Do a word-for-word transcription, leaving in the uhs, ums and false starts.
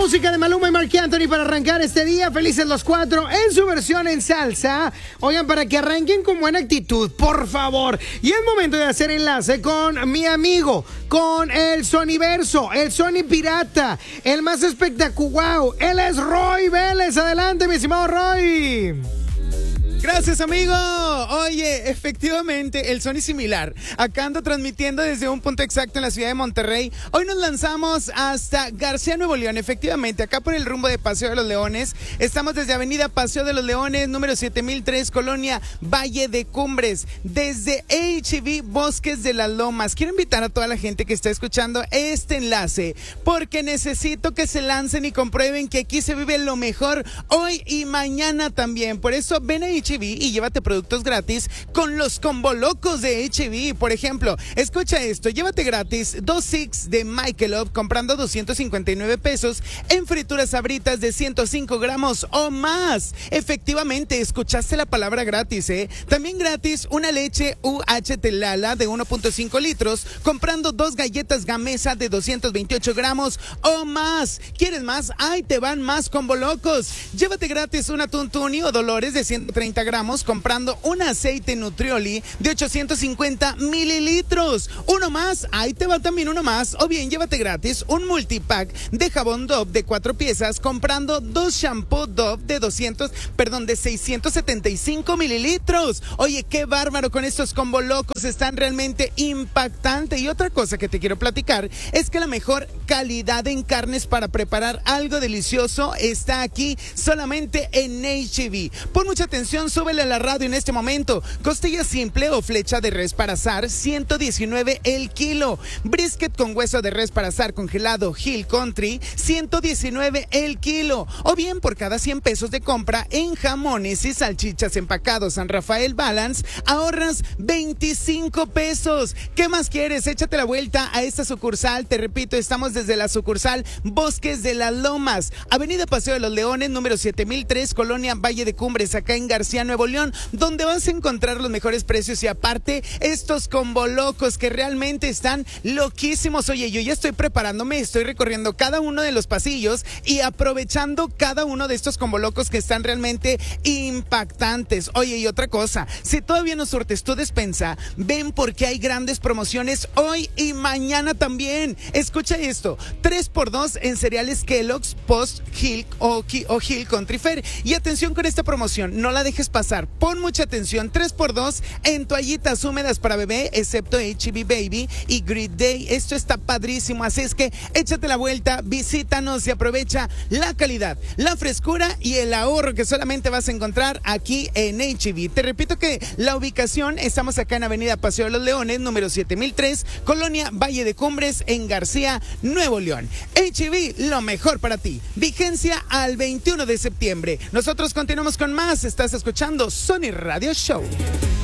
música de Maluma y Marc Anthony para arrancar este día. Felices los cuatro en su versión en salsa. Oigan, para que arranquen con buena actitud, por favor. Y es momento de hacer enlace con mi amigo, con el Soniverso, el Sony Pirata, el más espectacular. Él es Roy Vélez. Adelante, mi estimado Roy. Gracias, amigo. Oye, efectivamente, el Sony similar. Acá ando transmitiendo desde un punto exacto en la ciudad de Monterrey. Hoy nos lanzamos hasta García, Nuevo León. Efectivamente, acá por el rumbo de Paseo de los Leones. Estamos desde Avenida Paseo de los Leones, número siete mil tres, Colonia Valle de Cumbres. Desde H E B Bosques de las Lomas. Quiero invitar a toda la gente que está escuchando este enlace, porque necesito que se lancen y comprueben que aquí se vive lo mejor hoy y mañana también. Por eso ven a H E B y llévate productos gratis con los combo locos de H E B. Por ejemplo, escucha esto, llévate gratis dos Six de Michelob comprando doscientos cincuenta y nueve pesos en frituras Sabritas de ciento cinco gramos o más. Efectivamente, escuchaste la palabra gratis, ¿eh? También gratis una leche U H T Lala de uno punto cinco litros comprando dos galletas Gamesa de doscientos veintiocho gramos o más. ¿Quieres más? Ahí te van más combo locos. Llévate gratis una Tuntuni o Dolores de ciento treinta gramos comprando un aceite Nutrioli de ochocientos cincuenta mililitros. Uno más, ahí te va también uno más. O bien llévate gratis un multipack de jabón Dove de cuatro piezas comprando dos shampoo Dove de doscientos, perdón, de seiscientos setenta y cinco mililitros. Oye, qué bárbaro con estos combo locos, están realmente impactantes. Y otra cosa que te quiero platicar es que la mejor calidad en carnes para preparar algo delicioso está aquí solamente en H E B. Pon mucha atención, súbele a la radio en este momento. Costilla simple o flecha de res para asar, ciento diecinueve el kilo. Brisket con hueso de res para asar congelado Hill Country, ciento diecinueve el kilo. O bien por cada cien pesos de compra en jamones y salchichas empacados San Rafael Balance, ahorras veinticinco pesos. ¿Qué más quieres? Échate la vuelta a esta sucursal. Te repito, estamos desde la sucursal Bosques de las Lomas, Avenida Paseo de los Leones, número siete mil tres, Colonia Valle de Cumbres, acá en García, Nuevo León, donde vas a encontrar los mejores precios y aparte estos combo locos que realmente están loquísimos. Oye, yo ya estoy preparándome, estoy recorriendo cada uno de los pasillos y aprovechando cada uno de estos combo locos que están realmente impactantes. Oye, y otra cosa, si todavía no surtes tu despensa, ven porque hay grandes promociones hoy y mañana también. Escucha esto, tres por dos en cereales Kellogg's, Post, Hill o, o Hill Country Fair. Y atención con esta promoción, no la dejes pasar, pon mucha atención, tres por dos en toallitas húmedas para bebé, excepto H E B Baby y Great Day. Esto está padrísimo, así es que échate la vuelta, visítanos y aprovecha la calidad, la frescura y el ahorro que solamente vas a encontrar aquí en H E B. Te repito que la ubicación, estamos acá en Avenida Paseo de los Leones, número siete mil tres, Colonia Valle de Cumbres, en García, Nuevo León. H E B, lo mejor para ti. Vigencia al veintiuno de septiembre. Nosotros continuamos con más. Estás escuchando Sony Radio Show.